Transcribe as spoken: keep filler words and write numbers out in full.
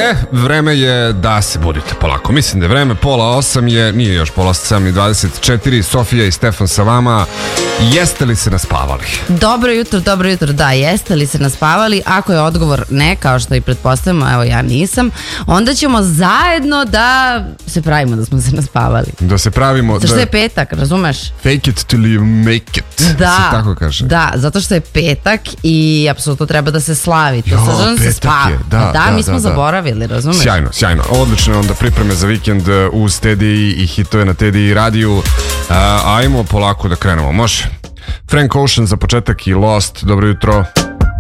E, vreme je da se budite polako. Mislim da je vreme, pola osam je, nije još pola osam ni dvadeset četiri. Sofija i Stefan sa vama. Jeste li se naspavali? Dobro jutro, dobro jutro, da, jeste li se naspavali? Ako je odgovor ne, kao što i pretpostavimo, evo ja nisam, onda ćemo zajedno da se pravimo da smo se naspavali. Da se pravimo... Zato što da... je petak, razumeš? Fake it till you make it. Da, se tako kaže. Da, zato što je petak i apsolutno treba da se slavi. To Jo, sad se spava. je, da, da, da, mi smo da, zaboravili, razumeš? Sjajno, sjajno. Odlične onda pripreme za vikend uz Teddy i hitove na Teddy radiju. A, ajmo polako da krenemo, može? Frank Ocean za početak i Lost, dobro jutro.